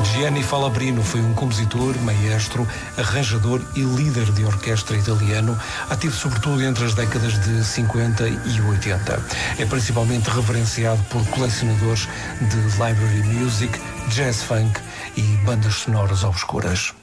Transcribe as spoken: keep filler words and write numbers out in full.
Gianni Falabrino foi um compositor, maestro, arranjador e líder de orquestra italiano, ativo sobretudo entre as décadas de cinquenta e oitenta. É principalmente reverenciado por colecionadores de library music, jazz funk e bandas sonoras obscuras.